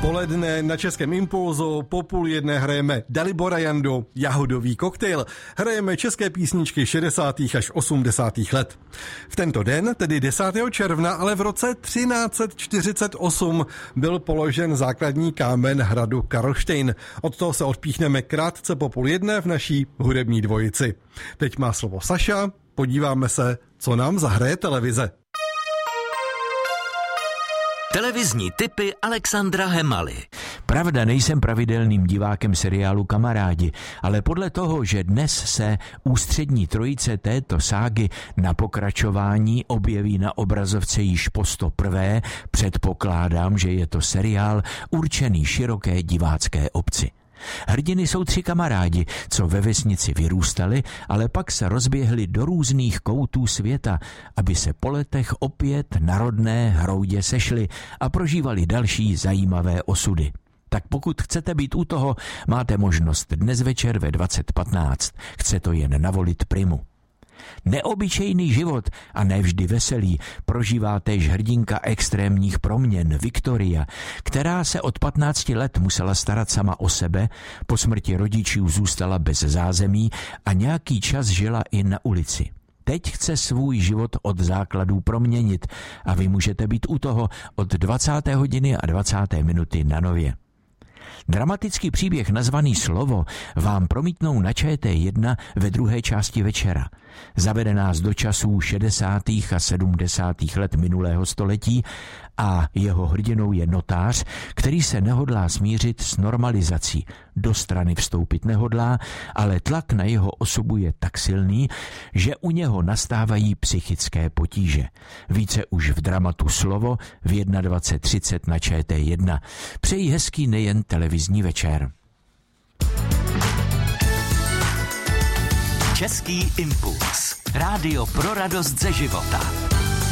Poledne na Českém Impulzu po 12:30 hrajeme Dalibora Jandu Jahodový koktejl. Hrajeme české písničky 60. až 80. let. V tento den, tedy 10. června, ale v roce 1348 byl položen základní kámen hradu Karlštejn. Od toho se odpíchneme krátce po 12:30 v naší hudební dvojici. Teď má slovo Saša, podíváme se, co nám zahraje televize. Televizní tipy Alexandra Hemaly. Pravda, nejsem pravidelným divákem seriálu Kamarádi, ale podle toho, že dnes se ústřední trojice této ságy na pokračování objeví na obrazovce již po 101., předpokládám, že je to seriál určený široké divácké obci. Hrdiny jsou 3 kamarádi, co ve vesnici vyrůstali, ale pak se rozběhli do různých koutů světa, aby se po letech opět na rodné hroudě sešli a prožívali další zajímavé osudy. Tak pokud chcete být u toho, máte možnost dnes večer ve 20:15. Chce to jen navolit Primu. Neobyčejný život a nevždy veselý prožívá též hrdinka extrémních proměn Viktoria, která se od 15 let musela starat sama o sebe, po smrti rodičů zůstala bez zázemí a nějaký čas žila i na ulici. Teď chce svůj život od základů proměnit a vy můžete být u toho od 20. hodiny a 20. minuty na Nově. Dramatický příběh nazvaný Slovo vám promítnou na ČT1 ve druhé části večera. Zavede nás do časů 60. a 70. let minulého století a jeho hrdinou je notář, který se nehodlá smířit s normalizací. Do strany vstoupit nehodlá, ale tlak na jeho osobu je tak silný, že u něho nastávají psychické potíže. Více už v dramatu Slovo v 21:30 na ČT1. Přeji hezký nejen televizní večer. Český impuls. Rádio pro radost ze života.